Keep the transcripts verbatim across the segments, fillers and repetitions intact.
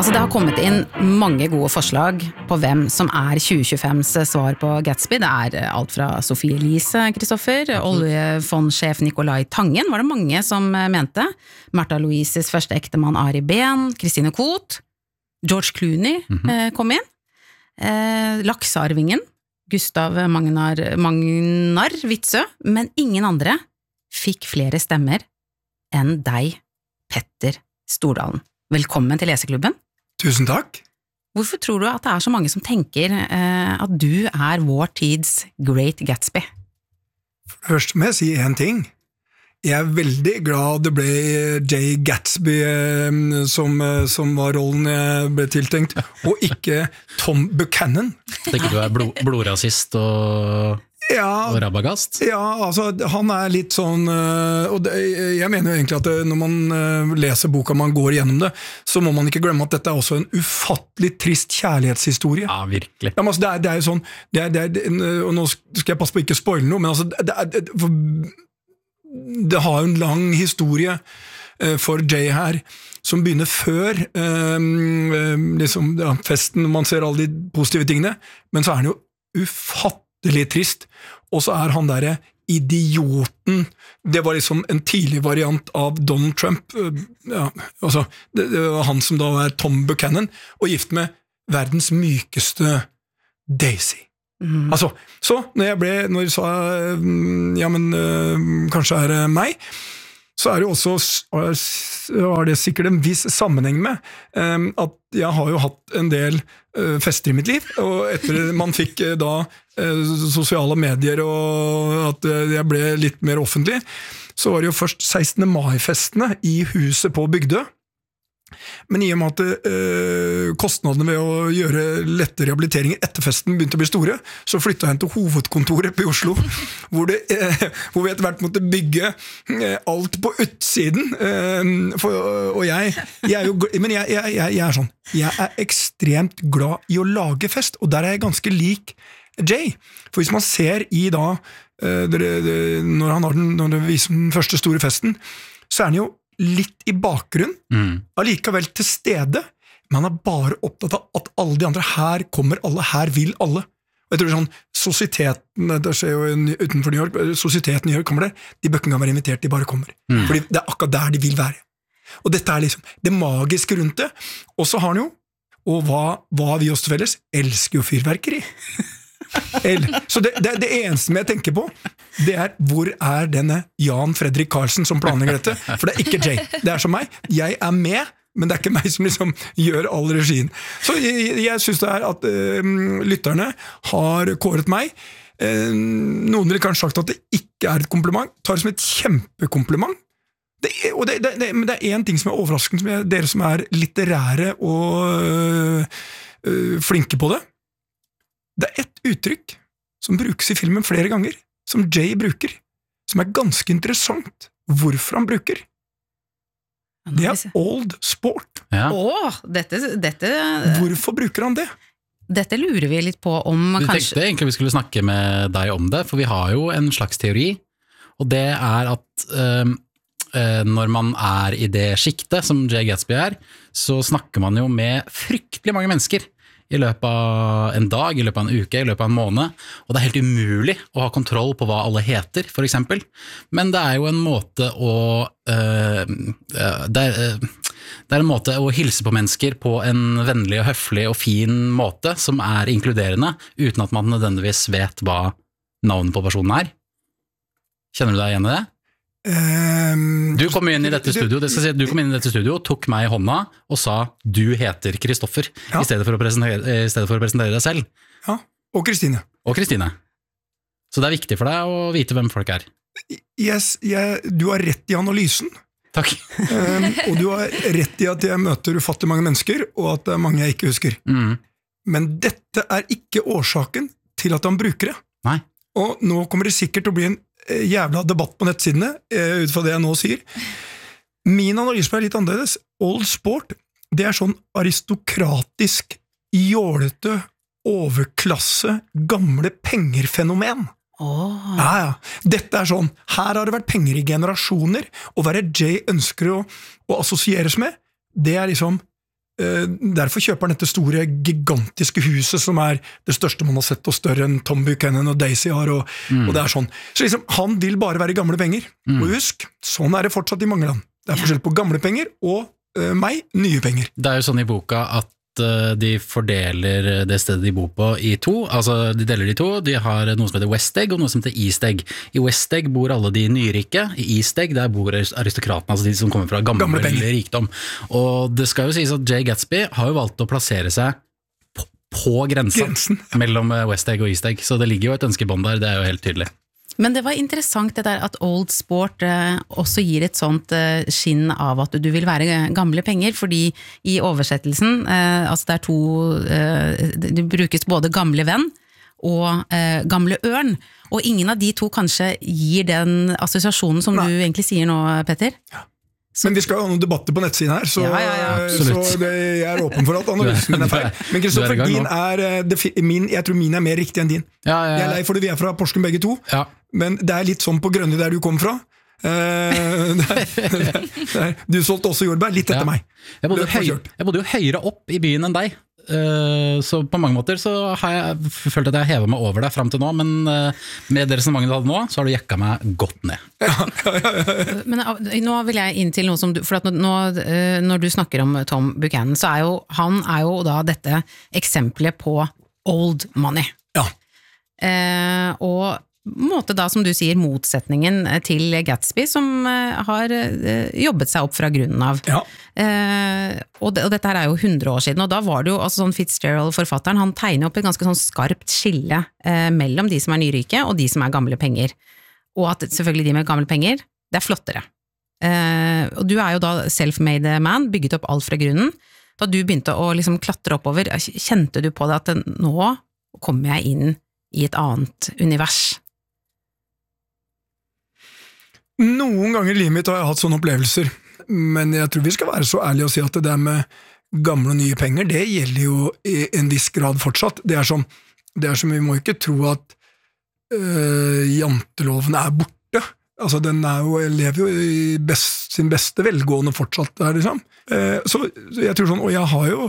Altså det har kommet inn mange gode forslag på hvem som er tjue tjuefems svar på Gatsby. Det er alt fra Sophie Elise, Kristoffer, oljefondsjef Nicolai Tangen, var det mange som mente. Märtha Louises første ektemann Ari Behn, Christine Koht, George Clooney mm-hmm. kom inn, eh, Laksearvingen, Gustav Magnar, Magnar Witzøe, men ingen andre fikk flere stemmer enn deg, Petter Stordalen. Velkommen til Leseklubben. Tusen takk. Hvorfor tror du at det er så mange som tenker eh, at du er vår tids Great Gatsby? Først må jeg si en ting. Jeg er veldig glad det ble Jay Gatsby eh, som, som var rollen jeg ble tiltenkt, og ikke Tom Buchanan. Tenker du er blod, blodrasist og... Ja, og rabagast? Ja, altså han er litt sånn, og det, jeg mener jo egentlig at når man leser boka, man går gjennom det, så må man ikke glemme at dette er også en ufattelig trist kjærlighetshistorie. Ja, virkelig. Ja, men altså, det, er, det er jo sånn, det er, det er, og nå skal jeg passe på ikke spoile noe, men altså, det, er, det, det har jo en lang historie for Jay her, som begynner før um, liksom, ja, festen, man ser alle de positive tingene, men så er han jo ufattelig det er litt trist, og så er han der idioten, det var liksom en tidlig variant av Donald Trump, ja, altså, det, det var han som da er Tom Buchanan, og gift med verdens mykeste Daisy. Mm. Altså, så når jeg ble, når jeg sa, ja, men øh, kanskje er det meg, så er det jo også, har det sikkert en viss sammenheng med, um, at jeg har jo hatt en del uh, fester i mitt liv, og etter man fikk uh, da uh, sosiale medier, og at uh, jeg ble litt mer offentlig, så var det jo først sekstende mai-festene i huset på Bygdø, men i og med at øh, kostnadene ved å gjøre lette rehabiliteringer etter festen begynte å bli store, så flyttet jeg til hovedkontoret på Oslo, hvor, det, øh, hvor vi etter hvert måtte bygge øh, alt på utsiden. Øh, for, og jeg, jeg er jo, men jeg, jeg, jeg, jeg er sånn, jeg er ekstremt glad i å lage fest, og der er jeg ganske lik Jay. For hvis man ser i da, øh, det, det, når han har den, når det viser den første store festen, så er han jo litt i bakgrunn, mm. allikevel til stede, men han er bare opptatt av at alle de andre her kommer alle, her vil alle. Og jeg tror sånn, sosieteten, det skjer jo utenfor New York, sosieteten i New York kommer der, de bør ikke engang være invitert, de bare kommer. Mm. Fordi det er akkurat der de vil være. Og dette er liksom det magiske rundt det. Og så har han jo, og hva, hva har vi oss til felles? Elsker jo fyrverkeri. Så det, det, det eneste jeg tenker på, det er hvor er denne Jan Fredrik Karlsen som planlegger dette, for det er ikke Jay, det er som meg, jeg er med, men det er ikke meg som liksom gjør all regien. Så jeg, jeg synes det er at uh, lytterne har kåret meg, uh, noen vil kanskje sagt at det ikke er et kompliment, tar det som et kjempekompliment, det, og det, det, det, men det er en ting som er overraskende, som er, dere som er litterære og uh, uh, flinke på det. Det er et uttrykk som brukes i filmen flere ganger, som Jay bruker, som er ganske interessant hvorfor han bruker. Det er old sport. Ja. Åh, dette, dette... Hvorfor bruker han det? Dette lurer vi litt på om du kanskje... Du tenkte egentlig vi skulle snakke med deg om det, for vi har jo en slags teori, og det er at øh, når man er i det skiktet som Jay Gatsby er, så snakker man jo med fryktelig mange mennesker, i løpet av en dag, i løpet av en uke, i løpet av en måned, og det er helt umulig å ha kontroll på hva alle heter, for eksempel. Men det er jo en måte å øh, det, er, det er en måte å hilse på mennesker på en vennlig og høflig og fin måte, som er inkluderende, uten at man nødvendigvis vet hva navnet på personen er. Kjenner du deg igjen i det? Um, du kom inn i dette studio, det skal si, du kom inn i dette studio, tok meg i hånda og sa du heter Kristoffer, ja. i, stedet for å presentere, i stedet for å presentere deg selv. Ja, og Kristine. Og Kristine. Så det er viktig for deg å vite hvem folk er. Yes, jeg, du har rett i analysen. Takk. um, og du har rett i at jeg møter ufattelig mange mennesker, og at det er mange jeg ikke husker. Mm. Men dette er ikke årsaken til at han bruker det. Nei. Og nå kommer det sikkert til å bli en jævla debatt på nettsidene, ut fra det jeg nå sier. Min analyse er litt annerledes. Old sport, det er sånn aristokratisk, jålete, overklasse, gamle penger-fenomen. Oh. Ja, ja. Dette er sånn, her har det vært penger i generasjoner, og hva er det Jay ønsker å, å assosieres med? Det er liksom derfor kjøper han dette store, gigantiske huset, som er det største man har sett, og større enn Tom Buchanan og Daisy har, og, mm. og det er sånn. Så liksom, han vil bare være gamle penger. Mm. Og husk, sånn er det fortsatt i mange land. Det er forskjell på gamle penger og uh, meg, nye penger. Det er jo sånn i boka at de fordeler det stedet de bor på i to, altså de deler de to, de har noe som heter West Egg og noe som heter East Egg. I West Egg bor alle de nyrike, i East Egg der bor aristokratene, altså de som kommer fra gammel gamle rikdom. Og det skal jo sies at Jay Gatsby har jo valgt å plassere seg på, på grensen, grensen ja. mellom West Egg og East Egg, så det ligger jo et ønskebånd der, det er jo helt tydelig. Men det var interessant det der at Old Sport eh, også gir et sånt eh, skinn av at du vil være gamle penger, fordi i oversettelsen, eh, altså det er to, eh, det brukes både gamle venn og eh, gamle ørn, og ingen av de to kanskje gir den assosiasjonen som Nei. Du egentlig sier nå, Petter. Ja. Så, men vi skal jo ha noen debatter på nettsiden her, så, ja, ja, ja. så det, jeg er åpen for at analysen min er feil. Men Kristoffer, din er, det, min, jeg tror min er mer riktig enn din. Ja, ja, ja. Jeg er lei for det, vi er fra Porsgrunn begge to, ja. men det er litt sånn på Grønne der du kom fra. Uh, der, der, der. Du solgte også jordbær, litt etter ja. meg. Jeg bodde, høy, jeg bodde jo høyere opp i byen enn deg. Uh, så på mange måter så har jeg følt at jeg hevet meg over deg frem til nå, men uh, med det resonemanget du hadde nå, så har du jekka meg godt ned. Ja, ja, ja, ja. Men uh, nå vil jeg inn til noe som du, for at nå, uh, når du snakker om Tom Buchanan, så er jo, han er jo da dette eksempelet på old money. Ja. Uh, og måte da, som du sier, motsetningen til Gatsby, som uh, har uh, jobbet seg opp fra grunnen av. Ja. Uh, og, det, og dette her er jo hundre år siden, og da var det jo, altså sånn Fitzgerald, forfatteren, han tegner opp et ganske sånn skarpt skille uh, mellom de som er nyrike og de som er gamle penger. Og at selvfølgelig de med gamle penger, det er flottere. Uh, og du er jo da self-made man, bygget opp alt fra grunnen. Da du begynte å liksom klatre oppover, kjente du på det at nå kommer jeg inn i et annet univers? Noen ganger i livet mitt har jeg hatt sånne opplevelser, men jeg tror vi skal være så ærlige og si at det der med gamle og nye penger, det gjelder jo i en viss grad fortsatt. Det er som, det er som vi må ikke tro at øh, janteloven er borte. Altså, den er jo, lever jo i best, sin beste velgående fortsatt der, liksom. Uh, så, så jeg tror sånn, og jeg har jo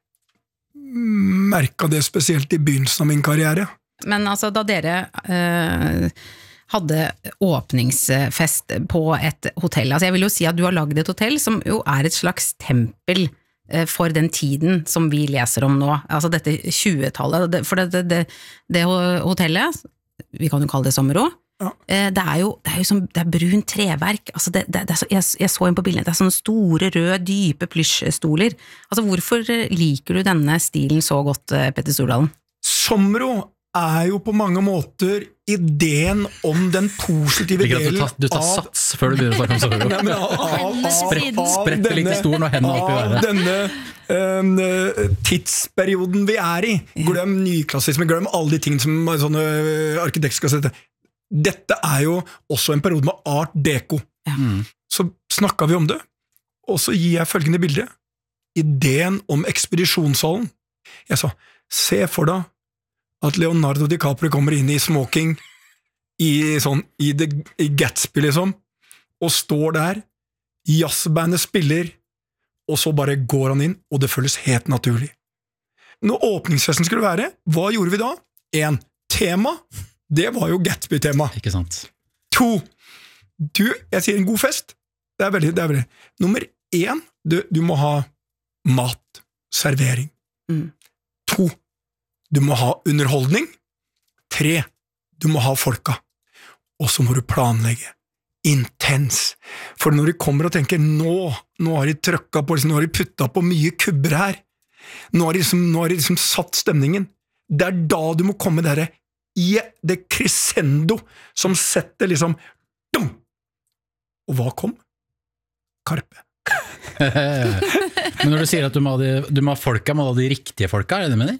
merket det spesielt i begynnelsen av min karriere. Men altså, da dere øh, hadde åpningsfest på et hotell, altså jeg vil jo si at du har laget et hotell som jo er et slags tempel øh, for den tiden som vi leser om nå, altså dette tjuetallet, for det, det, det, det hotellet, vi kan jo kalle det Sommero, ja. det er jo, det er jo som, det er brun treverk, altså det, det, det er så, jeg, jeg så inn på bildene, det er sånne store, røde, dype plysjstoler, altså hvorfor liker du denne stilen så godt, Petter Stordalen? Sommero er jo på mange måter ideen om den positive delen av... Du tar sats før du begynner å snakke om Sommero. Sprett, sprett litt i stolen og hendene opp i været. Av denne uh, tidsperioden vi er i. Glem nyklassisme, glem alle de ting som sånne arkitekt skal sette. Dette er jo også en periode med art deco. Mm. Så snakket vi om det, og så gir jeg følgende bilde. Ideen om ekspedisjonshallen. Jeg sa, se for deg at Leonardo DiCaprio kommer inn i smoking i, sånn, i, the, i Gatsby liksom, og står der, jazzbandet spiller, og så bare går han inn, og det føles helt naturlig. Når åpningsfesten skulle være, hva gjorde vi da? En, tema, det var jo Gatsby-tema. Ikke sant. To, du, jeg sier en god fest, det er veldig, det er veldig. Nummer en, du, du må ha mat, servering. Mm. To, du må ha underholdning. Tre, du må ha folka. Og så må du planlegge. Intens. For når de kommer og tenker, nå, nå har de trøkket på, nå har de puttet på mye kubber her. Nå har de liksom, nå har de liksom satt stemningen. Det er da du må komme der i det crescendo som setter liksom, dum! Og hva kom? Karpe. Men når du sier at du må ha, de, du må ha folka, må du ha de riktige folka, er det det mener?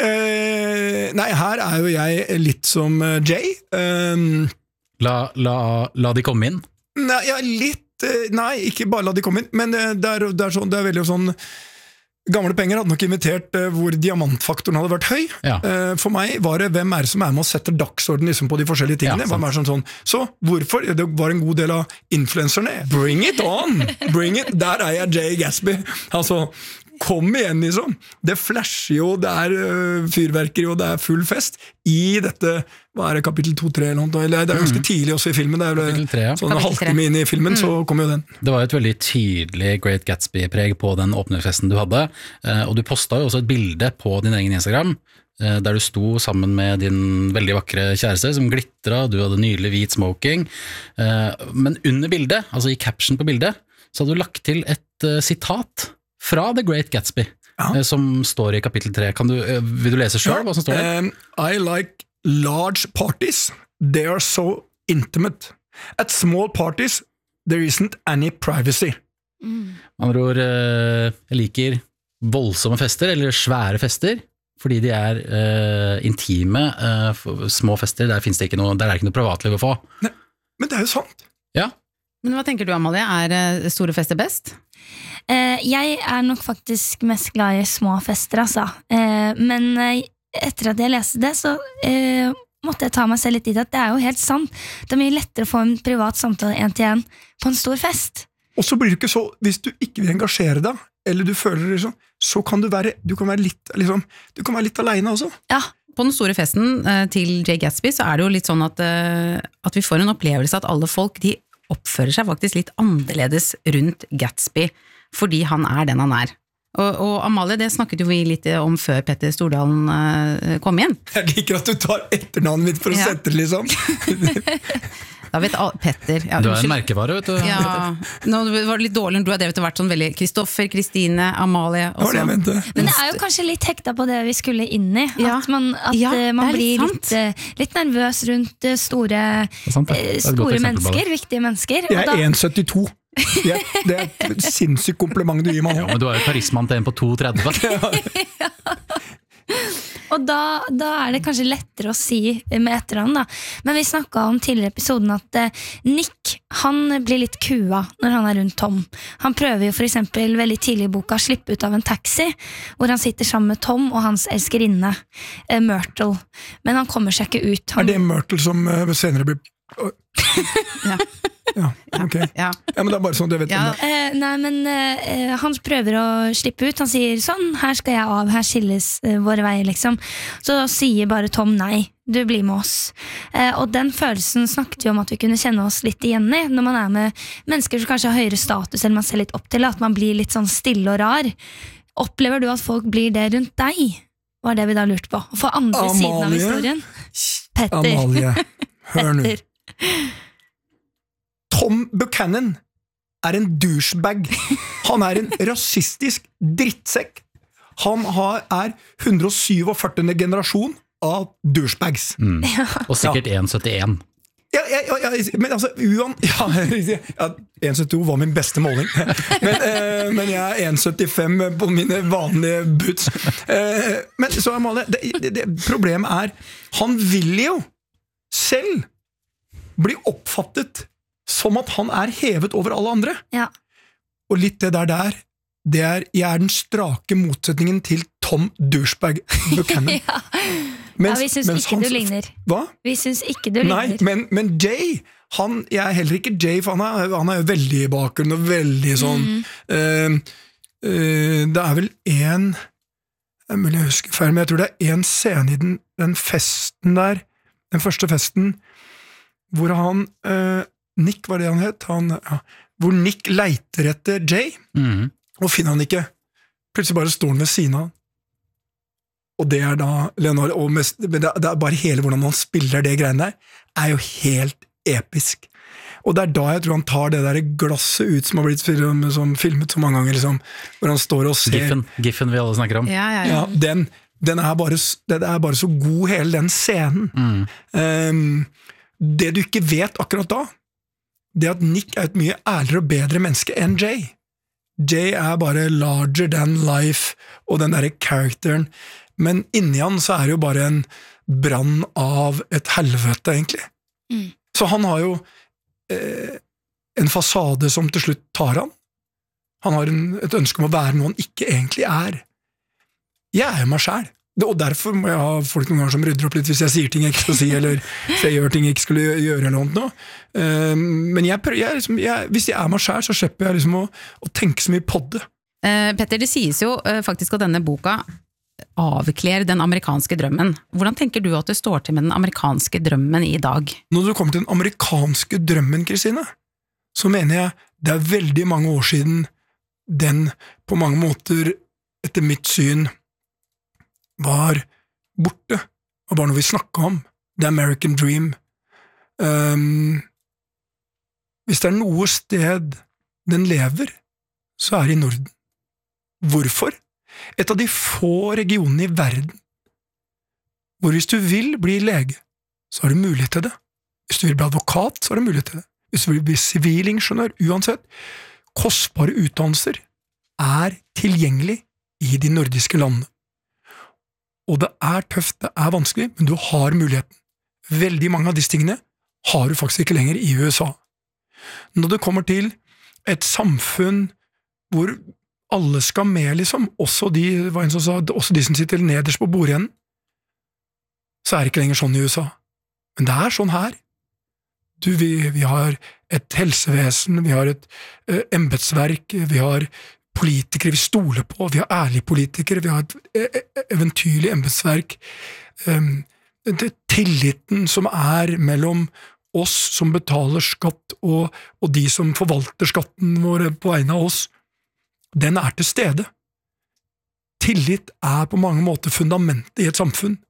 Eh, nei, her er jo jeg litt som Jay. Um, la, la, la de komme inn? Nei, ja, litt, nei, ikke bare la de komme inn, men det er, det er, sånn, det er veldig sånn, gamle penger hadde nok invitert uh, hvor diamantfaktoren hadde vært høy. Ja. Uh, for meg var det, hvem er det som er med å sette dagsorden liksom, på de forskjellige tingene? Ja, hvem er sånn, sånn. Så hvorfor? Det var en god del av influencerne. Bring it on! Bring it! Der er jeg Jay Gatsby. Altså, kom igjen liksom. Det flasher jo, det er uh, fyrverkeri og det er full fest i dette, hva er det, kapittel to tre eller noe, eller det er ganske tidlig også i filmen, det er vel tre, ja. sånn en halvtime inn i filmen, mm. så kommer jo den. Det var et veldig tydelig Great Gatsby-preg på den åpningsfesten du hadde, og du postet jo også et bilde på din egen Instagram, der du sto sammen med din veldig vakre kjæreste som glitret, du hadde nydelig hvit smoking, men under bildet, altså i caption på bildet, så hadde du lagt til et uh, sitat fra The Great Gatsby, ja. uh, som står i kapittel tre. Kan du, uh, vil du lese selv, ja. Hva som står der? Um, I like large parties. They are so intimate. At small parties, there isn't any privacy. Mm. Andre ord, uh, jeg liker voldsomme fester, eller svære fester, fordi de er uh, intime, uh, små fester, der, finnes det ikke noe, der er det ikke noe privatliv å få. Ne, men det er jo sant. Ja. Men hva tenker du, Amalie? Er store fester best? Eh, jeg er nok faktisk mest glad i små fester, altså. Eh, men eh, etter at jeg leste det, så eh, måtte jeg ta meg selv litt i det, at det er jo helt sant. Det er mye lettere å få en privat samtale en til en på en stor fest. Og så blir det ikke så, hvis du ikke vil engasjere deg, eller du føler det sånn, så kan du være, du kan være litt, liksom, du kan være litt alene også. Ja. På den store festen eh, til Jay Gatsby, så er det jo litt sånn at, eh, at vi får en opplevelse at alle folk, de oppfører seg faktisk litt annerledes rundt Gatsby, fordi han er den han er. Og, og Amalie, det snakket jo vi litt om før Petter Stordalen uh, kom igjen. Jeg liker at du tar etternavnet mitt for å ja. Sette det liksom. Da vet all, Petter. Ja, du er en merkevare, vet du. Ja, nå var det litt dårlig, du har drevet og vært sånn veldig Kristoffer, Kristine, Amalie og sånn. Men det er jo kanskje litt hekta på det vi skulle inn i, ja. At man, at ja, man blir litt, litt nervøs rundt store, sant, store mennesker, viktige mennesker. Jeg er en syttito. Det er, det er et sinnssykt kompliment du gir meg nå. Ja, men du har jo karismaen til en på to tretti. Ja. Og da, da er det kanskje lettere å si med etternavn da. Men vi snakket om tidligere i episoden at eh, Nick, han blir litt kua når han er rundt Tom. Han prøver jo for eksempel veldig tidlig i boka å slippe ut av en taxi, hvor han sitter sammen med Tom og hans elskerinne, eh, Myrtle. Men han kommer seg ikke ut. Han... Er det Myrtle som uh, senere blir... Ja. Ja, ok. Ja. Ja, men det er bare sånn du vet ja. om det. Eh, nei, men eh, han prøver å slippe ut. Han sier sånn, her skal jeg av, her skilles eh, våre veier, liksom. Så sier bare Tom nei, du blir med oss. Eh, og den følelsen snakket vi om at vi kunne kjenne oss litt igjen i, når man er med mennesker som kanskje har høyere status, eller man ser litt opp til, at man blir litt sånn stille og rar. Opplever du at folk blir det rundt deg? Var det vi da lurte på. For andre Amalie. Siden av historien. Petter. Amalie, hør nå. Tom Buchanan er en douchebag. Han er en rasistisk drittsekk. Han har, er hundre og syvogførtiende generasjon av douchebags. Mm. Ja. Og sikkert ja. en syttien. Ja, ja, ja, ja, men altså, uan, ja, ja, en syttito var min beste måling. Men, eh, men jeg er en syttifem på mine vanlige boots. Eh, men så Amalie, det, det, det, problemet er, han vil jo selv bli oppfattet som at han er hevet over alle andre. Ja. Og litt det der der, det er, jeg er den strake motsetningen til Tom Douchebag Buchanan. Ja. Mens, ja, vi synes ikke han, du ligner. Hva? Vi synes ikke du ligner. Nei, men, men Jay, han, jeg er heller ikke Jay, for han er, han er jo veldig i bakgrunnen, og veldig sånn, mm. uh, uh, det er vel en, jeg mulig jeg husker feil, men jeg tror det er en scene i den, den festen der, den første festen, hvor han, uh, Nick var det han het, han, ja, hvor Nick leiter etter Jay, mm. og finner han ikke. Plutselig bare står han ved siden av han. Og det er da Leonardo, og mest, det er bare hele hvordan han spiller det greiene der, er jo helt episk. Og det er da jeg tror han tar det der glasset ut som har blitt film, som filmet så mange ganger, liksom, hvor han står og ser... Giffen, Giffen vi alle snakker om. Ja, ja, ja. ja den, den, er bare, den er bare så god, hele den scenen. Mm. Um, det du ikke vet akkurat da, det at Nick er et mye ærligere og bedre menneske enn Jay. Jay er bare larger than life, og den der karakteren, men inni han så er det jo bare en brann av et helvete, egentlig. Mm. Så han har jo eh, en fasade som til slutt tar han. Han har en, et ønske om å være noe han ikke egentlig er. Jeg er jo meg selv. Og derfor må jeg ha folk noen ganger som rydder opp litt hvis jeg sier ting jeg ikke skal si, eller hvis jeg gjør ting jeg ikke skulle gjøre eller noe. Men jeg, jeg, liksom, jeg, hvis jeg er meg selv, så slipper jeg liksom å, å tenke så mye på det. Eh, Petter, det sies jo eh, faktisk at denne boka avkler den amerikanske drømmen. Hvordan tenker du at det står til med den amerikanske drømmen i dag? Når du kommer til den amerikanske drømmen, Kristine, så mener jeg det er veldig mange år siden den på mange måter, etter mitt syn, var borte. Det var noe vi snakket om. The American Dream. Um, hvis det er noe sted den lever, så er det i Norden. Hvorfor? Et av de få regionene i verden hvor hvis du vil bli lege, så har du mulighet til det. Hvis du vil bli advokat, så har du mulighet til det. Hvis du vil bli sivilingeniør, uansett. Kostbare utdannelser er tilgjengelig i de nordiske landene. Og det er tøft, det er vanskelig, men du har muligheten. Veldig mange av disse tingene har du faktisk ikke lenger i U S A. Når det kommer til et samfunn hvor alle skal med, liksom, også de, var en som sa, også de som sitter nederst på bordenden, så er det ikke lenger sånn i U S A. Men det er sånn her. Du, vi, vi har et helsevesen, vi har et eh, embetsverk, vi har politikere vi stoler på, vi har ærlige politikere, vi har et eh, eventyrlig embetsverk. Um, det, tilliten som er mellom oss som betaler skatt, og, og de som forvalter skatten vår på vegne av oss, den er til stede. Tillit er på mange måter fundamentet i et samfunn.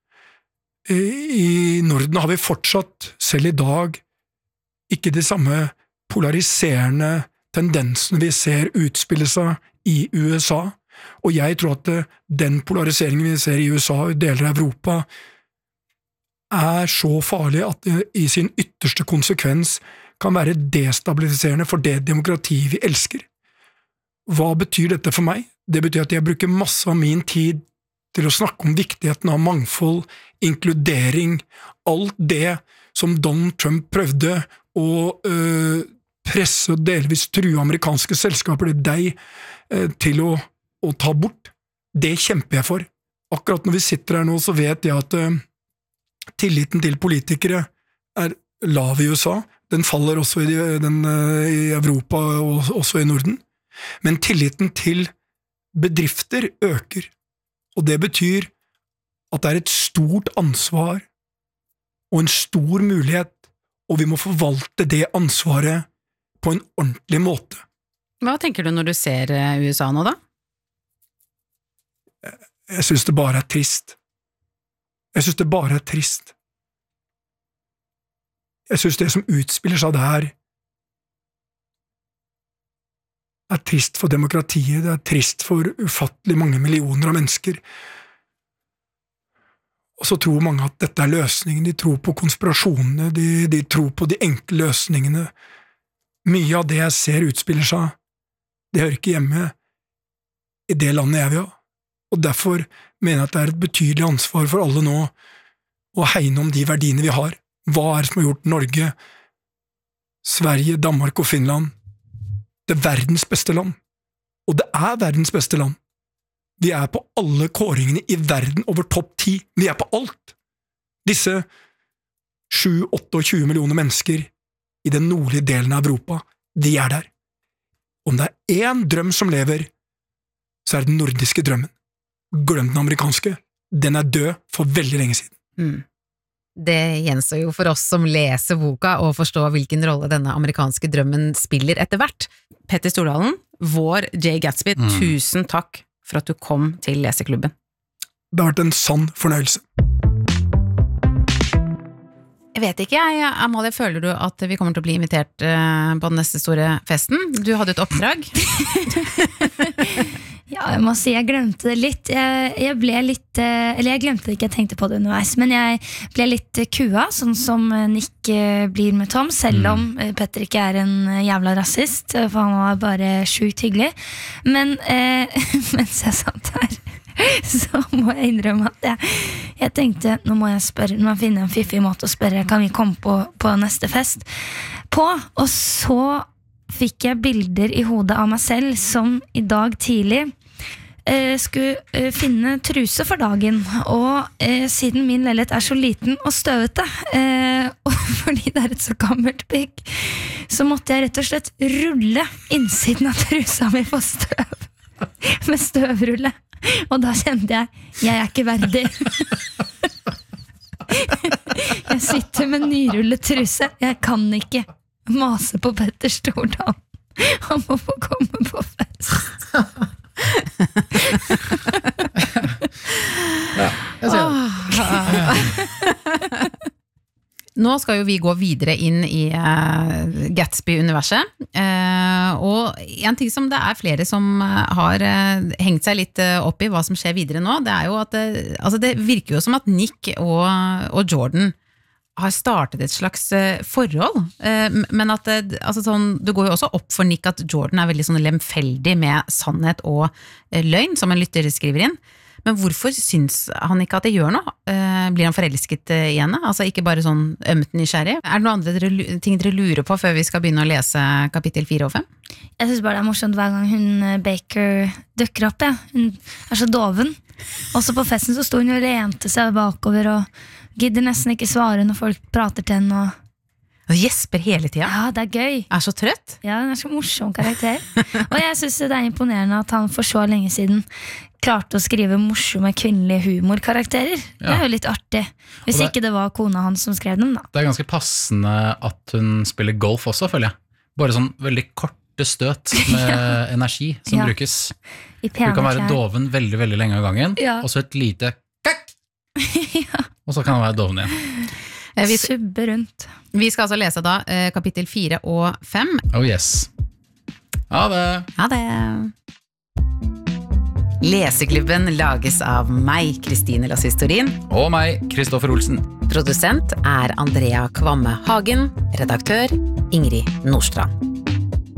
I Norden har vi fortsatt, selv i dag, ikke de samme polariserende tendensene vi ser utspille seg i U S A, og jeg tror at den polariseringen vi ser i U S A og i deler av Europa er så farlig at det i sin ytterste konsekvens kan være destabiliserende for det demokratiet vi elsker. Hva betyr dette for meg? Det betyr at jeg bruker masse av min tid til å snakke om viktigheten av mangfold, inkludering, alt det som Donald Trump prøvde å øh, presse og delvis true amerikanske selskaper til deg øh, til å, å ta bort. Det kjemper jeg for. Akkurat når vi sitter her nå, så vet jeg at øh, tilliten til politikere er lav i U S A. Den faller også i, den, øh, i Europa og også i Norden. Men tilliten til bedrifter øker, og det betyr at det er et stort ansvar og en stor mulighet, og vi må forvalte det ansvaret på en ordentlig måte. Hva tenker du når du ser U S A nå, da? Jeg synes det bare er trist. Jeg synes det bare er trist. Jeg synes det som utspiller seg der, er trist for demokratiet, det er trist for ufattelig mange millioner av mennesker. Og så tror mange at dette er løsningen, de tror på konspirasjonene, de, de tror på de enkle løsningene. Mye av det jeg ser utspiller seg, det hører ikke hjemme i det landet jeg vil ha. Og derfor mener jeg at det er et betydelig ansvar for alle nå å hegne om de verdiene vi har. Hva er det som har gjort Norge, Sverige, Danmark og Finland det er verdens beste land, og det er verdens beste land. Vi er på alle kåringene i verden over topp ti. Vi er på alt. Disse sju til tjueåtte millioner mennesker i den nordlige delen av Europa, de er der. Om det er én drøm som lever, så er det den nordiske drømmen. Glem den amerikanske. Den er død for veldig lenge siden. Mm. Det gjenstår jo for oss som leser boka å forstå hvilken rolle denne amerikanske drømmen spiller etter hvert. Petter Stordalen, vår J. Gatsby, mm. tusen takk for at du kom til leseklubben. Det har vært en sann fornøyelse. Jeg vet ikke, jeg, Amalie, føler du at vi kommer til å bli invitert uh, på den neste store festen? Du hadde et oppdrag. Ja, jeg må si, jeg glemte det litt. Jeg, jeg ble litt, eller jeg glemte det ikke, jeg tenkte på det underveis, men jeg ble litt kua, sånn som Nick blir med Tom, selv om Petter ikke er en jævla rasist, for han var bare sjukt hyggelig. Men eh, mens jeg satt her, så må jeg innrømme at jeg, jeg tenkte, nå må jeg spørre, nå må jeg finne en fiffig måte å spørre, kan vi komme på, på neste fest på? Og så fikk jeg bilder i hodet av meg selv som i dag tidlig eh, skulle eh, finne truse for dagen, og eh, siden min leilighet er så liten og støvete, eh, og fordi det er et så gammelt bygg, så måtte jeg rett og slett rulle innsiden av trusa mi for støv. med støvrulle. Og da kjente jeg, jeg er ikke verdig. Jeg sitter med nyrullet truse. Jeg kan ikke mase på Petter Stordalen. Han må få komme på fest. Ja, jeg ser det. Nå skal jo vi gå videre inn i uh, Gatsby-universet, uh, og en ting som det er flere som har uh, hengt seg litt uh, opp i hva som skjer videre nå, det er jo at uh, altså det virker jo som at Nick og, og Jordan har startet et slags uh, forhold, uh, men at uh, altså sånn, det går jo også opp for Nick at Jordan er veldig sånn lemfeldig med sannhet og uh, løgn, som en lytter skriver inn. Men hvorfor syns han ikke at det gjør noe? Uh, blir han forelsket uh, i henne? Altså ikke bare sånn ømt nysgjerrig? Er det noen andre dere, ting dere lurer på før vi skal begynne å lese kapittel fire og fem? Jeg synes bare det er morsomt hver gang hun Baker dukker opp. Ja. Hun er så doven. Også på festen så stod hun og lente seg bakover og gidder nesten ikke svare når folk prater til henne. Og Og gjesper hele tiden. ja, det er gøy. Er så trøtt. Ja, hun er så morsom karakter. Og jeg synes det er imponerende at han for så lenge siden klarte å skrive morsomme kvinnelige humorkarakterer. Det er jo litt artig. Hvis det, ikke det var kona hans som skrev dem, da. Det er ganske passende at hun spiller golf også, føler jeg. Bare sånn veldig korte støt med ja. energi som ja. brukes. I pene Hun kan være klær. doven veldig, veldig lenge av gangen, Ja. og så et lite kakk, ja. og så kan han være doven igjen. Eh, Vi, Subbe rundt. vi skal altså lese da eh, kapittel fire og fem. Oh yes. Ha det! Ha det! Leseklubben lages av meg, Kristine Lassistorin. Og meg, Kristoffer Olsen. Produsent er Andrea Kvamme Hagen. Redaktør Ingrid Nordstrand.